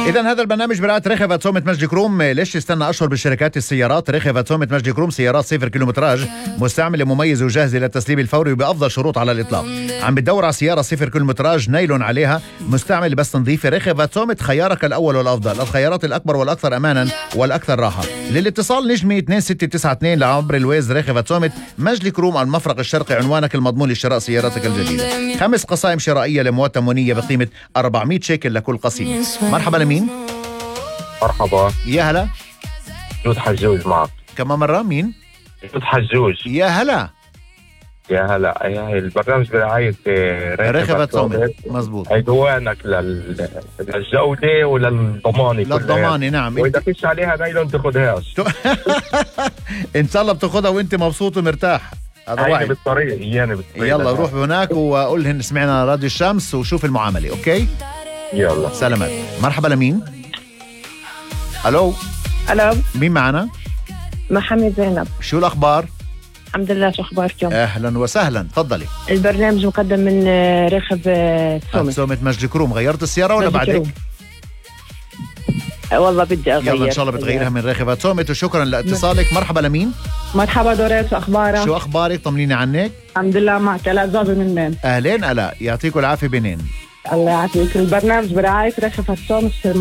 إذا هذا البرنامج برعاية ريخيفا صومة مجدي كروم. ليش تستنى أشهر بشركات السيارات؟ ريخيفا صومة مجدي كروم سيارات 0 كيلومتراج مستعملة مميزة وجاهزة للتسليم الفوري وبأفضل شروط على الإطلاق. عم بتدور على سيارة 0 كيلومتراج نايلون عليها مستعملة بس نظيفة؟ ريخيفا صومة خيارك الأول والأفضل، الخيارات الأكبر والأكثر أمانا والأكثر راحة. للاتصال نجمي 2692 لعبر الويز. ريخيفا صومة مجدي كروم المفرق الشرقي، عنوانك المضمون لشراء سيارتك الجديدة. 5 قصائم شرائية لمواد تموينية بقيمة 400 شيكل لكل قصيمة. مرحبا لمين؟ مرحبا، يا هلا. جود حجوج معك. كمان مرة مين؟ جود حجوج. يا هلا. يا هلا. هي البرنامج برعاية ريخيفا صومة. مزبوط. عنوانك للجودة وللضمان. للضمان نعم. وإذا فيش عليها نايلون تاخدهاش. إن شاء الله بتاخدها وأنت مبسوط ومرتاح. هذا واحد بالطريق. يلا روح هناك وقول لهم سمعنا راديو الشمس وشوف المعاملة. أوكي يلا سلامات. مرحبا لمين؟ ألو. مين معنا؟ محمد زينب. شو الأخبار؟ الحمد لله، شو أخباركم؟ أهلا وسهلا، تفضلي. البرنامج مقدم من ريخب صومة مجدي كروم. غيرت السيارة ولا بعدك؟ والله بدي أغير. يلا إن شاء الله بتغيرها من ريخبة صومة. وشكرا لاتصالك. مرحبا لمين؟ مرحبا دوريت، شو أخبارك؟ شو أخبارك؟ طمنيني عنك. الحمد لله، معك آلاء زازو من مين؟ أهلين آلاء، يعطيكم العافية. بنين؟ الله يعافيك. البرنامج برعاية ريخب صومة